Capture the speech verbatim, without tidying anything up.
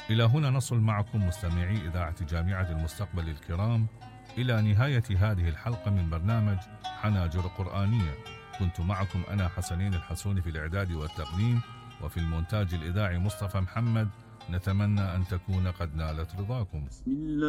إلى هنا نصل معكم مستمعي إذاعة جامعة المستقبل الكرام إلى نهاية هذه الحلقة من برنامج حناجر قرآنية. كنت معكم أنا حسنين الحسوني في الإعداد والتقديم، وفي المونتاج الإذاعي مصطفى محمد. نتمنى أن تكون قد نالت رضاكم.